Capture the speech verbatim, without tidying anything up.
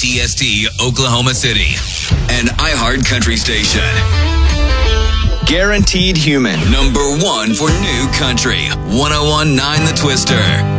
T S T Oklahoma City. An iHeart Country station. Guaranteed Human. Number one for new country. one oh one point nine The Twister.